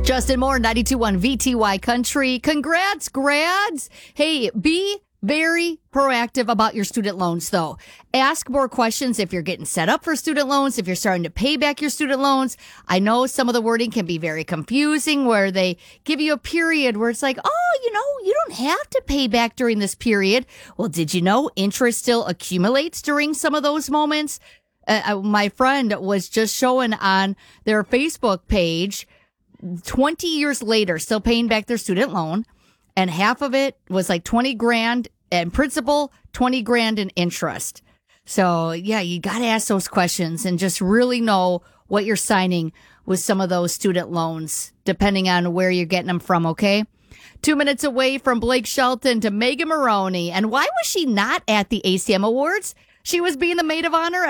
Justin Moore, 92.1 VTY Country. Congrats, grads. Hey, be very proactive about your student loans, though. Ask more questions if you're getting set up for student loans, if you're starting to pay back your student loans. I know some of the wording can be very confusing where they give you a period where it's like, you don't have to pay back during this period. Well, did you know interest still accumulates during some of those moments? My friend was just showing on their Facebook page 20 years later, still paying back their student loan. And half of it was like 20 grand in principal, 20 grand in interest. So yeah, you got to ask those questions and just really know what you're signing with some of those student loans, depending on where you're getting them from. Okay. 2 minutes away from Blake Shelton to Megan Maroney. And why was she not at the ACM Awards? She was being the maid of honor